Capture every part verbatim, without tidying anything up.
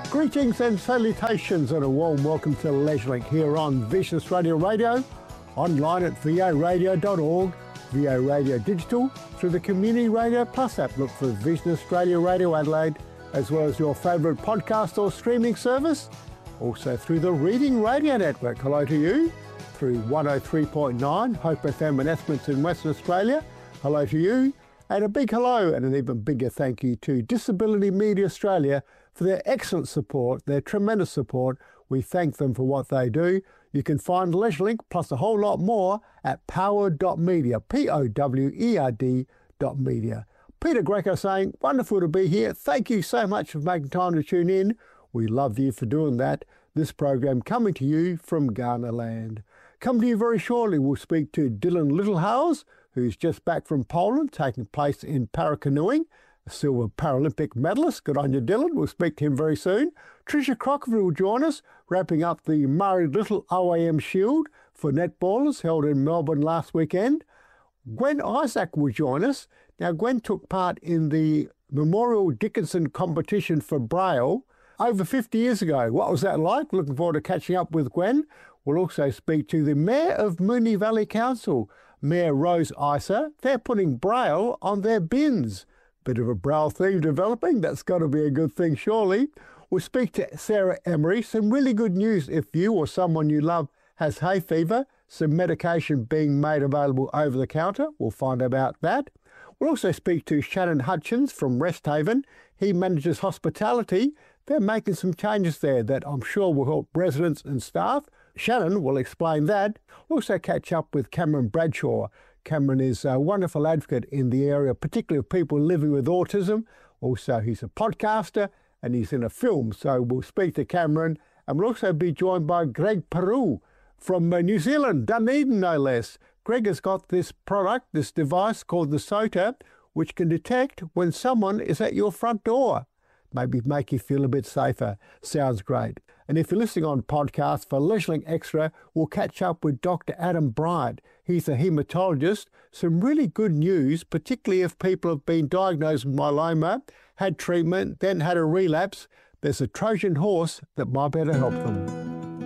Greetings and salutations and a warm welcome to LeisureLink here on Vision Australia Radio, online at v o radio dot org, V O Radio Digital, through the Community Radio Plus app. Look for Vision Australia Radio Adelaide, as well as your favourite podcast or streaming service. Also through the Reading Radio Network. Hello to you. Through one oh three point nine, Hope F M in Estimates in Western Australia. Hello to you. And a big hello and an even bigger thank you to Disability Media Australia for their excellent support, their tremendous support. We thank them for what they do. You can find LeisureLink plus a whole lot more at powered dot media, P O W E R D dot media. Peter Greco saying, wonderful to be here. Thank you so much for making time to tune in. We love you for doing that. This program coming to you from Ghana land. Coming to you very shortly, we'll speak to Dylan Littlehouse, who's just back from Poland, taking place in paracanoeing, a silver Paralympic medalist. Good on you, Dylan. We'll speak to him very soon. Tricia Crockford will join us, wrapping up the Murray Little O A M Shield for netballers held in Melbourne last weekend. Gwen Isaac will join us. Now, Gwen took part in the Memorial Dickinson competition for Braille over fifty years ago. What was that like? Looking forward to catching up with Gwen. We'll also speak to the Mayor of Moonee Valley Council, Mayor Rose Isa. They're putting Braille on their bins. Bit of a Braille theme developing. That's got to be a good thing, surely. We'll speak to Sarah Emery. Some really good news if you or someone you love has hay fever. Some medication being made available over the counter. We'll find out about that. We'll also speak to Shannon Hutchins from Resthaven. He manages hospitality. They're making some changes there that I'm sure will help residents and staff. Shannon will explain that. We'll also catch up with Cameron Bradshaw. Cameron is a wonderful advocate in the area, particularly of people living with autism. Also, he's a podcaster and he's in a film. So we'll speak to Cameron, and we'll also be joined by Greg Peru from New Zealand, Dunedin no less. Greg has got this product, this device called the SOTA, which can detect when someone is at your front door. Maybe make you feel a bit safer. Sounds great. And if you're listening on podcast for LeisureLink Extra, we'll catch up with Doctor Adam Bryant. He's a haematologist. Some really good news, particularly if people have been diagnosed with myeloma, had treatment, then had a relapse. There's a Trojan horse that might be able to help them.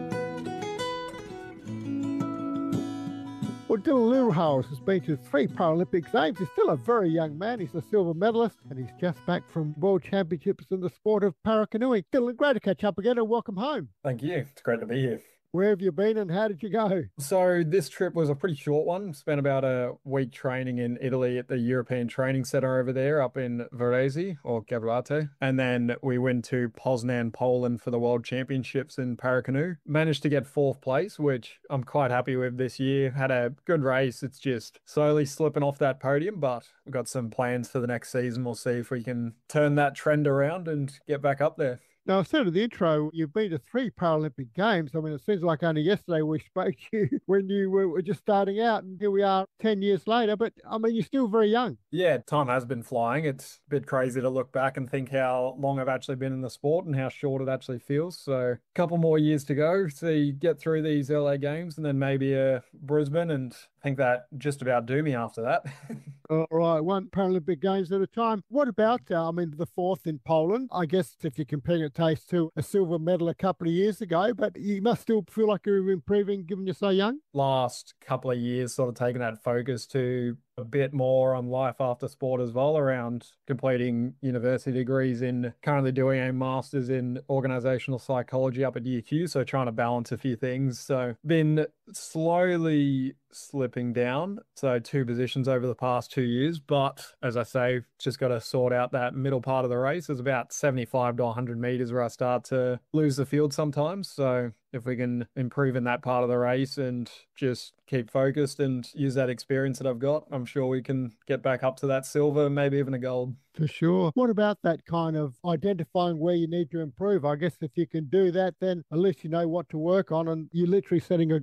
Well, Dylan Littlehouse has been to three Paralympic Games. He's still a very young man. He's a silver medalist, and he's just back from World Championships in the sport of paracanoeing. Dylan, great to catch up again and welcome home. Thank you. It's great to be here. Where have you been and how did you go? So this trip was a pretty short one. Spent about a week training in Italy at the European Training Centre over there up in Varese or Gabrate. And then we went to Poznan, Poland for the World Championships in paracanoe. Managed to get fourth place, which I'm quite happy with this year. Had a good race. It's just slowly slipping off that podium, but we've got some plans for the next season. We'll see if we can turn that trend around and get back up there. Now, I said in the intro, you've been to three Paralympic Games. I mean, it seems like only yesterday we spoke to you when you were just starting out, and here we are ten years later. But, I mean, you're still very young. Yeah, time has been flying. It's a bit crazy to look back and think how long I've actually been in the sport and how short it actually feels. So a couple more years to go to get through these L A Games and then maybe uh, Brisbane, and I think that just about do me after that. All right, one Paralympic Games at a time. What about, uh, I mean, the fourth in Poland? I guess if you're comparing it taste to a silver medal a couple of years ago, but you must still feel like you're improving given you're so young? Last couple of years, sort of taking that focus to a bit more on life after sport as well, around completing university degrees in currently doing a master's in organizational psychology up at U Q. So trying to balance a few things. So been slowly slipping down. So two positions over the past two years. But as I say, just got to sort out that middle part of the race. It's about seventy-five to one hundred meters where I start to lose the field sometimes. So if we can improve in that part of the race and just keep focused and use that experience that I've got, I'm sure we can get back up to that silver, maybe even a gold. For sure. What about that kind of identifying where you need to improve? I guess if you can do that, then at least you know what to work on and you're literally setting a goal.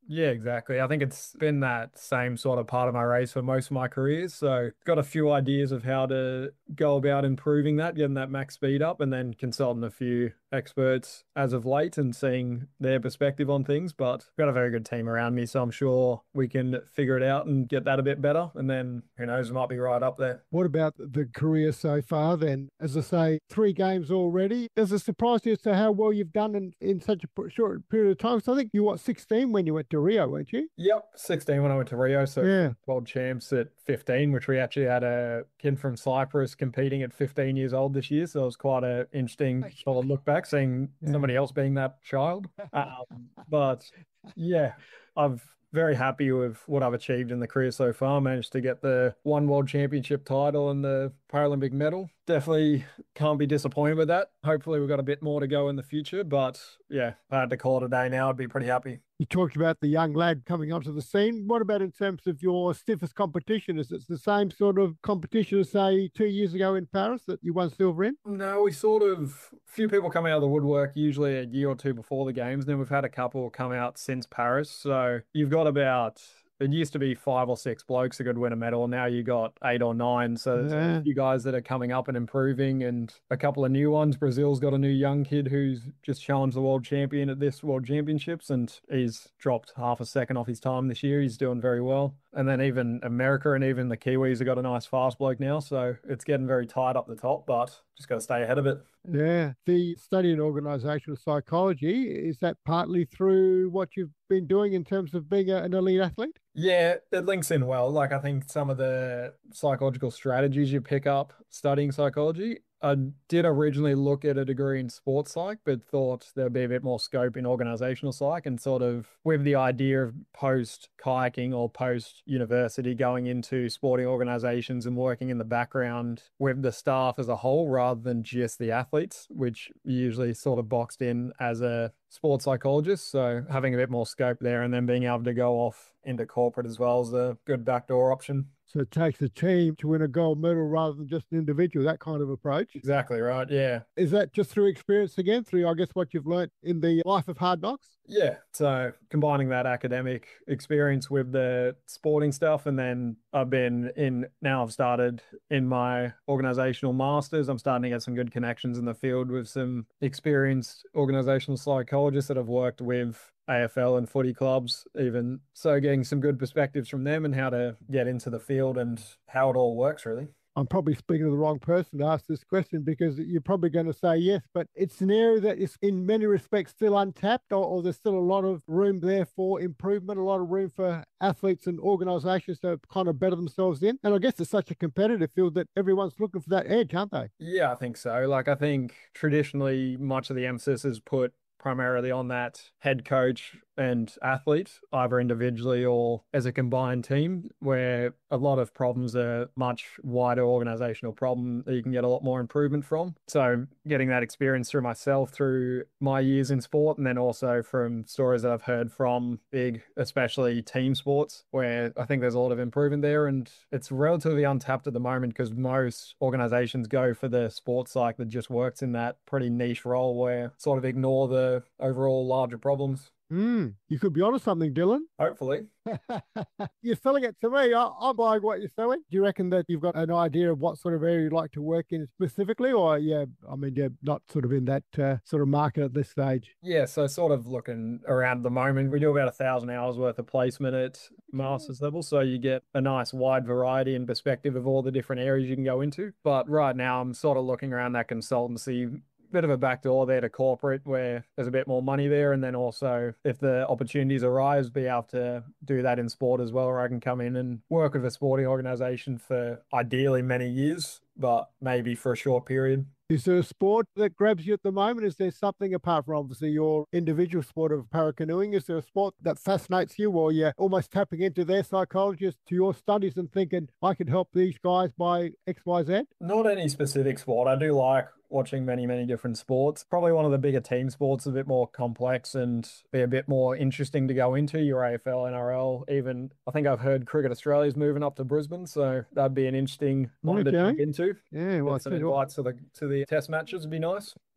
Yeah, exactly. I think it's been that same sort of part of my race for most of my careers. So got a few ideas of how to go about improving that, getting that max speed up, and then consulting a few experts as of late and seeing their perspective on things. But I've got a very good team around me, so I'm sure we can figure it out and get that a bit better. And then who knows, it might be right up there. What about the career so far then? As I say, three games already. Does it surprise you as to how well you've done in, in such a short period of time? So I think you were, what, sixteen when you went to Rio, weren't you? Yep, sixteen when I went to Rio. So Yeah. world champs at fifteen, which we actually had a kid from Cyprus competing at fifteen years old this year. So it was quite an interesting sort of look back, seeing Yeah. somebody else being that child. Um, but yeah, I've very happy with what I've achieved in the career so far. I managed to get the one world championship title and the Paralympic medal. Definitely can't be disappointed with that. Hopefully we've got a bit more to go in the future, but yeah, if I had to call it a day now, I'd be pretty happy. You talked about the young lad coming up to the scene. What about in terms of your stiffest competition? Is it the same sort of competition as, say, two years ago in Paris that you won silver in? No, we sort of, few people come out of the woodwork usually a year or two before the games. Then we've had a couple come out since Paris. So you've got about, it used to be five or six blokes that could win a medal. Now you got eight or nine. So there's Yeah. a few guys that are coming up and improving and a couple of new ones. Brazil's got a new young kid who's just challenged the world champion at this world championships and he's dropped half a second off his time this year. He's doing very well. And then even America and even the Kiwis have got a nice fast bloke now. So it's getting very tight up the top, but just got to stay ahead of it. Yeah. The study in organisational psychology, is that partly through what you've been doing in terms of being a, an elite athlete? Yeah, it links in well. Like I think some of the psychological strategies you pick up studying psychology, I did originally look at a degree in sports psych, but thought there'd be a bit more scope in organizational psych and sort of with the idea of post kayaking or post university going into sporting organizations and working in the background with the staff as a whole rather than just the athletes, which usually sort of boxed in as a sports psychologist. So having a bit more scope there and then being able to go off into corporate as well is a good backdoor option. So it takes a team to win a gold medal rather than just an individual, that kind of approach. Exactly right, yeah. Is that just through experience again, through, I guess, what you've learnt in the life of hard knocks? Yeah, so combining that academic experience with the sporting stuff, and then I've been in, now I've started in my organizational masters. I'm starting to get some good connections in the field with some experienced organizational psychologists that have worked with A F L and footy clubs, even so getting some good perspectives from them and how to get into the field and how it all works, really. I'm probably speaking to the wrong person to ask this question because you're probably going to say yes, but it's an area that is in many respects still untapped, or, or there's still a lot of room there for improvement, a lot of room for athletes and organisations to kind of better themselves in. And I guess it's such a competitive field that everyone's looking for that edge, aren't they? Yeah, I think so. Like, I think traditionally much of the emphasis is put primarily on that head coach and athlete, either individually or as a combined team, where a lot of problems are much wider organizational problem that you can get a lot more improvement from. So getting that experience through myself, through my years in sport, and then also from stories that I've heard from big, especially team sports, where I think there's a lot of improvement there. And it's relatively untapped at the moment because most organizations go for the sports psych that just works in that pretty niche role where sort of ignore the overall larger problems. Mm, you could be onto something, Dylan. Hopefully. You're selling it to me. I, I'm buying what you're selling. Do you reckon that you've got an idea of what sort of area you'd like to work in specifically? Or, yeah, I mean, you're not sort of in that uh, sort of market at this stage? Yeah, so sort of looking around at the moment. We do about a thousand hours worth of placement at master's level. So you get a nice wide variety and perspective of all the different areas you can go into. But right now, I'm sort of looking around that consultancy, bit of a backdoor there to corporate where there's a bit more money there. And then also if the opportunities arise, be able to do that in sport as well, where I can come in and work with a sporting organization for ideally many years, but maybe for a short period. Is there a sport that grabs you at the moment? Is there something apart from obviously your individual sport of paracanoeing? Is there a sport that fascinates you or you're almost tapping into their psychologist to your studies and thinking, I could help these guys by X, Y, Z? Not any specific sport. I do like watching many, many different sports. Probably one of the bigger team sports, a bit more complex and be a bit more interesting to go into. Your A F L, N R L, even I think I've heard Cricket Australia's moving up to Brisbane, so that'd be an interesting one okay. to jump into. Yeah, well, some invites to the to the test matches would be nice.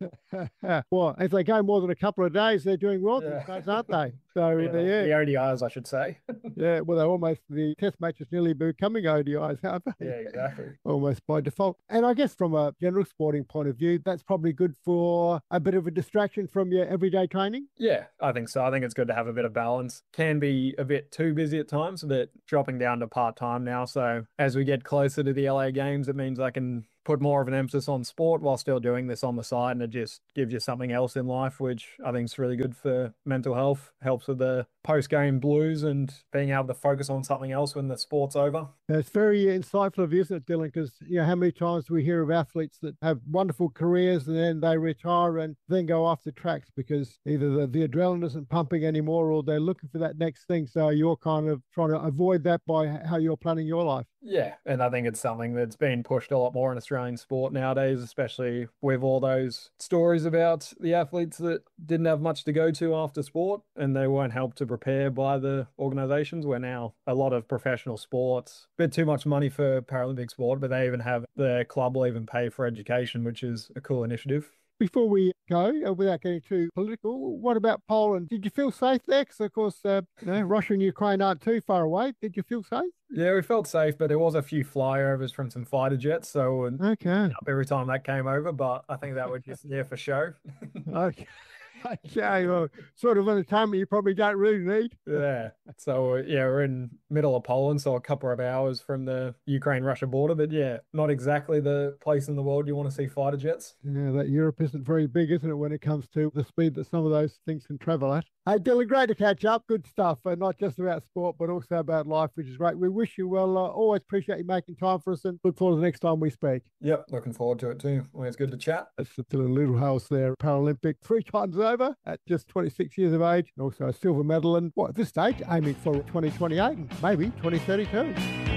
Well, if they go more than a couple of days, they're doing well these Yeah. days, aren't they? So, Yeah, uh, the, yeah, the O D Is, I should say. yeah. Well, they're almost, the test matches nearly becoming O D Is, aren't Yeah, they? exactly. Almost by default. And I guess from a general sporting point of view, that's probably good for a bit of a distraction from your everyday training. Yeah, I think so. I think it's good to have a bit of balance. Can be a bit too busy at times, but dropping down to part-time now. So as we get closer to the L A games, it means I can put more of an emphasis on sport while still doing this on the side. And it just gives you something else in life, which I think is really good for mental health, helps with the post-game blues and being able to focus on something else when the sport's over. It's very insightful of you, isn't it, Dylan? Because, you know, how many times do we hear of athletes that have wonderful careers and then they retire and then go off the tracks because either the, the adrenaline isn't pumping anymore or they're looking for that next thing. So you're kind of trying to avoid that by how you're planning your life. Yeah, and I think it's something that's been pushed a lot more in Australian sport nowadays, especially with all those stories about the athletes that didn't have much to go to after sport and they weren't helped to prepare by the organizations, where now a lot of professional sports, a bit too much money for Paralympic sport, but they even have their club will even pay for education, which is a cool initiative. Before we go, uh, without getting too political, what about Poland? Did you feel safe there? Because, of course, uh, you know, Russia and Ukraine aren't too far away. Did you feel safe? Yeah, we felt safe, but there was a few flyovers from some fighter jets, so Okay. up every time that came over, but I think that was just there for show. Okay. Okay, well, sort of entertainment you probably don't really need. Yeah. So, yeah, we're in middle of Poland, so a couple of hours from the Ukraine-Russia border, but yeah, not exactly the place in the world you want to see fighter jets. Yeah, that Europe isn't very big, isn't it, when it comes to the speed that some of those things can travel at? Hey, Dylan, great to catch up. Good stuff, uh, not just about sport, but also about life, which is great. We wish you well. Uh, always appreciate you making time for us and look forward to the next time we speak. Yep, looking forward to it too. Always good to chat. That's Dylan Littlehouse there, Paralympic, three times over at just twenty-six years of age, and also a silver medal, and what, at this stage, aiming for twenty twenty-eight and maybe twenty thirty-two.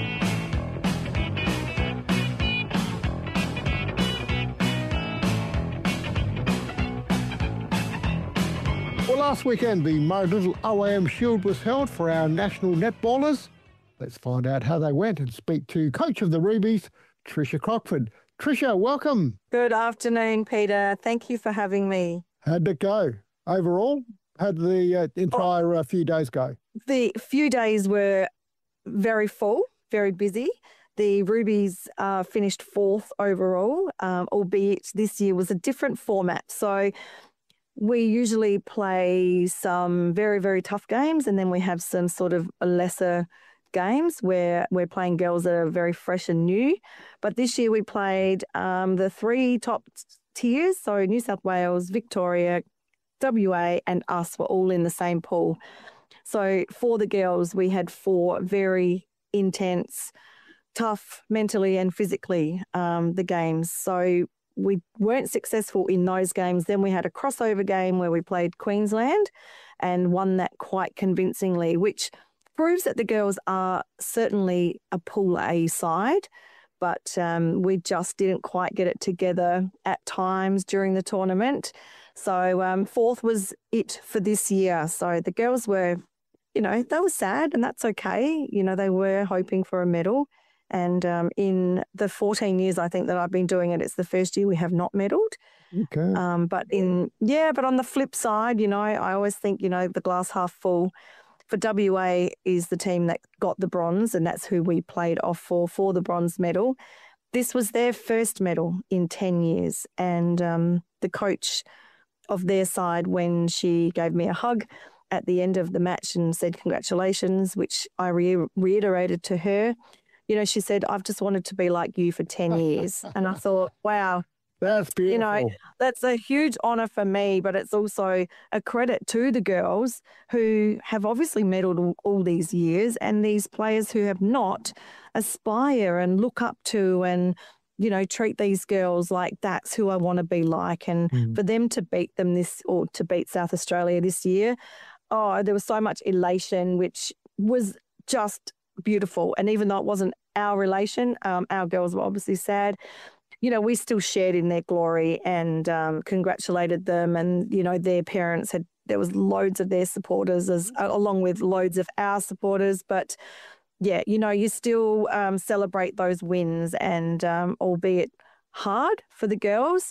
Well, last weekend, the Murray Little O A M Shield was held for our national netballers. Let's find out how they went and speak to coach of the Rubies, Tricia Crockford. Tricia, welcome. Good afternoon, Peter. Thank you for having me. How'd it go? Overall, how'd the uh, entire uh, few days go? The few days were very full, very busy. The Rubies uh, finished fourth overall, um, albeit this year was a different format. So we usually play some very, very tough games, and then we have some sort of lesser games where we're playing girls that are very fresh and new. But this year we played um, the three top tiers, so New South Wales, Victoria, W A and us were all in the same pool. So for the girls, we had four very intense, tough mentally and physically, um, the games. So we weren't successful in those games. Then we had a crossover game where we played Queensland and won that quite convincingly, which proves that the girls are certainly a Pool A side, but um, we just didn't quite get it together at times during the tournament. So um, fourth was it for this year. So the girls were, you know, they were sad, and that's okay. You know, they were hoping for a medal. And um, in the fourteen years, I think that I've been doing it, it's the first year we have not medalled. Okay. Um, but in, yeah, but on the flip side, you know, I always think, you know, the glass half full. For W A is the team that got the bronze, and that's who we played off for, for the bronze medal. This was their first medal in ten years. And um, the coach of their side, when she gave me a hug at the end of the match and said congratulations, which I re- reiterated to her, you know, she said, I've just wanted to be like you for ten years. And I thought, wow. That's beautiful. You know, that's a huge honour for me, but it's also a credit to the girls who have obviously medalled all, all these years, and these players who have not aspire and look up to and, you know, treat these girls like that's who I want to be like. And mm. for them to beat them this, or to beat South Australia this year, oh, there was so much elation, which was just beautiful. And even though it wasn't our relation, um, our girls were obviously sad. You know, we still shared in their glory and um, congratulated them. And, you know, their parents had, there was loads of their supporters as along with loads of our supporters. But yeah, you know, you still um, celebrate those wins, and um, albeit hard for the girls,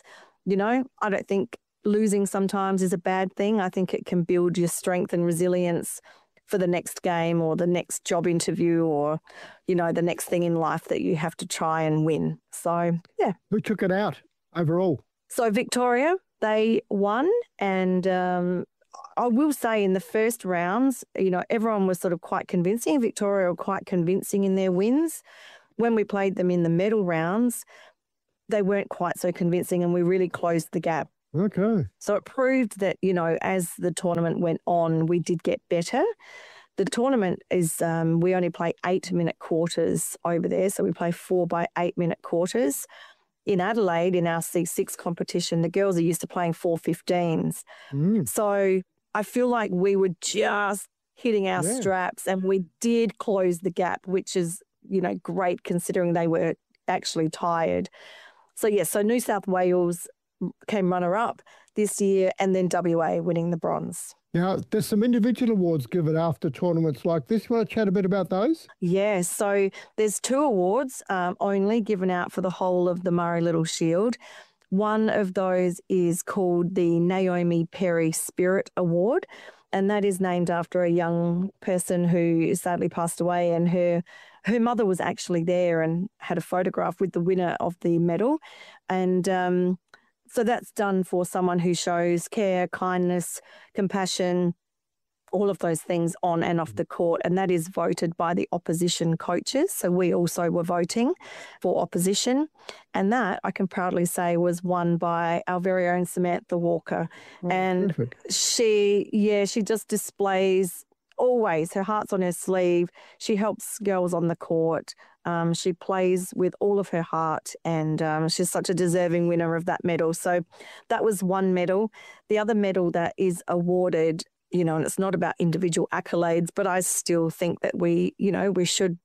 You know, I don't think losing sometimes is a bad thing. I think it can build your strength and resilience for the next game or the next job interview or, you know, the next thing in life that you have to try and win. So, yeah. Who took it out overall? So Victoria, they won. And um, I will say in the first rounds, you know, everyone was sort of quite convincing. Victoria were quite convincing in their wins. When we played them in the medal rounds, they weren't quite so convincing and we really closed the gap. Okay. So it proved that, you know, as the tournament went on, we did get better. The tournament is, um, we only play eight minute quarters over there. So we play four by eight minute quarters. In Adelaide, in our C six competition, the girls are used to playing four fifteens. Mm. So I feel like we were just hitting our Yeah. straps and we did close the gap, which is, you know, great considering they were actually tired. So, yeah, so New South Wales came runner-up this year and then W A winning the bronze. Now, there's some individual awards given after tournaments like this. You want to chat a bit about those? Yeah, so there's two awards um, only given out for the whole of the Murray Little Shield. One of those is called the Naomi Perry Spirit Award, and that is named after a young person who sadly passed away, and her her mother was actually there and had a photograph with the winner of the medal. And um, so that's done for someone who shows care, kindness, compassion, all of those things on and off the court. And that is voted by the opposition coaches. So we also were voting for opposition. And that, I can proudly say, was won by our very own Samantha Walker. Oh, and perfect. she, yeah, she just displays always her heart's on her sleeve. She helps girls on the court. Um, she plays with all of her heart, and um, she's such a deserving winner of that medal. So that was one medal. The other medal that is awarded, you know, and it's not about individual accolades, but I still think that we, you know, we should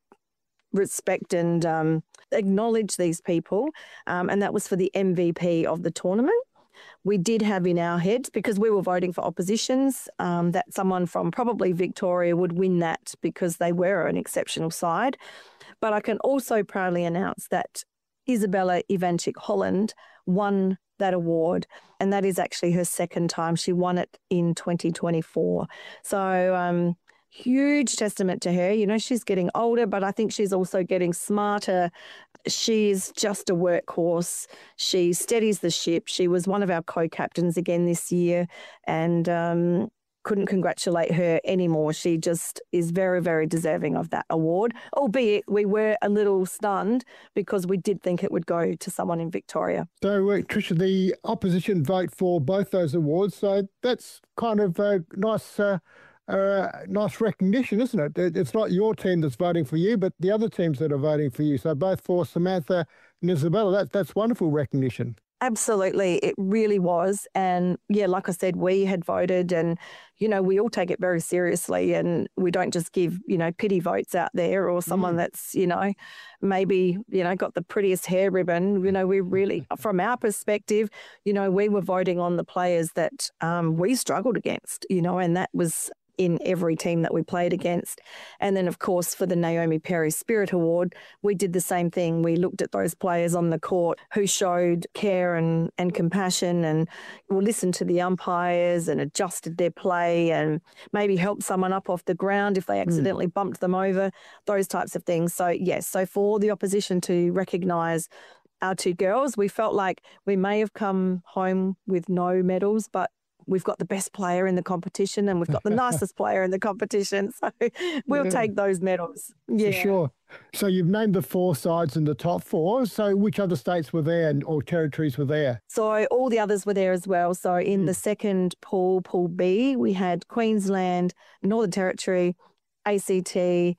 respect and um, acknowledge these people. Um, and that was for the M V P of the tournament. We did have in our heads, because we were voting for oppositions, um, that someone from probably Victoria would win that because they were an exceptional side. But I can also proudly announce that Isabella Ivanchik Holland won that award, and that is actually her second time. She won it in twenty twenty-four. So um, huge testament to her. You know, she's getting older, but I think she's also getting smarter. She's just a workhorse. She steadies the ship. She was one of our co-captains again this year, and um, couldn't congratulate her anymore. She just is very, very deserving of that award, albeit we were a little stunned because we did think it would go to someone in Victoria. So, uh, Tricia, the opposition vote for both those awards. So that's kind of a nice, uh, uh, nice recognition, isn't it? It- It's not your team that's voting for you, but the other teams that are voting for you. So both for Samantha and Isabella. That, that's wonderful recognition. Absolutely, it really was. And yeah, like I said, we had voted, and, you know, we all take it very seriously, and we don't just give, you know, pity votes out there or someone Mm. that's, you know, maybe, you know, got the prettiest hair ribbon. You know, we really, from our perspective, you know, we were voting on the players that um, we struggled against, you know, and that was in every team that we played against. And then, of course, for the Naomi Perry Spirit Award, we did the same thing. We looked at those players on the court who showed care and, and compassion, and we listened to the umpires and adjusted their play and maybe helped someone up off the ground if they accidentally bumped them over, those types of things. So, yes, so for the opposition to recognise our two girls, we felt like we may have come home with no medals, but we've got the best player in the competition and we've got the nicest player in the competition. So we'll Yeah. take those medals. Yeah. For sure. So you've named the four sides in the top four. So which other states were there and, or territories were there? So all the others were there as well. So in the second pool, Pool B, we had Queensland, Northern Territory, A C T,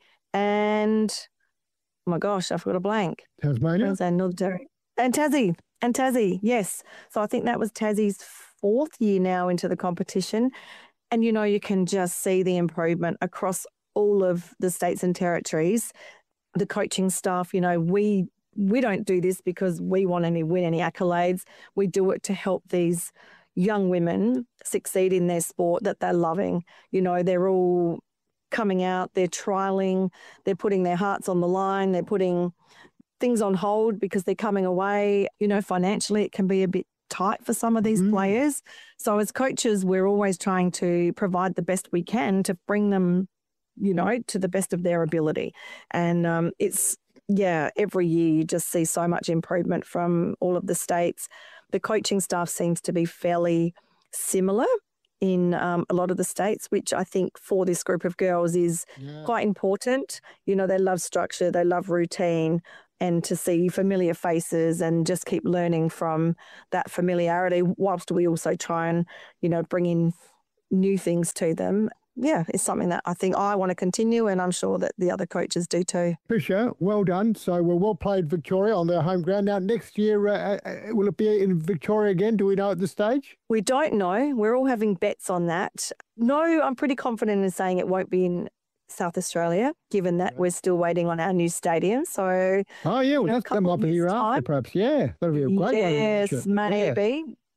and, oh my gosh, I forgot a blank. Tasmania? Queensland, Northern Territory, and Tassie. And Tassie, yes. So I think that was Tassie's fourth year now into the competition. And, you know, you can just see the improvement across all of the states and territories. The coaching staff, you know, we we don't do this because we want to win any accolades. We do it to help these young women succeed in their sport that they're loving. You know, they're all coming out, they're trialing, they're putting their hearts on the line, they're putting things on hold because they're coming away. You know, financially it can be a bit tight for some of these Mm. players. So as coaches, we're always trying to provide the best we can to bring them, you know, to the best of their ability. And um, it's, yeah, every year you just see so much improvement from all of the states. The coaching staff seems to be fairly similar in um, a lot of the states, which I think for this group of girls is Yeah. quite important. You know, they love structure, they love routine, and to see familiar faces and just keep learning from that familiarity, whilst we also try and, you know, bring in new things to them. Yeah, it's something that I think I want to continue, and I'm sure that the other coaches do too. Fisher, well done. So we're well played Victoria on their home ground. Now, next year, uh, uh, will it be in Victoria again? Do we know at this stage? We don't know. We're all having bets on that. No, I'm pretty confident in saying it won't be in South Australia, given that Right. we're still waiting on our new stadium. So Oh, yeah. Well, in a that's, that couple might of be here years' after, time. perhaps. Yeah, that'll be a great one. Yes, Fisher. maybe.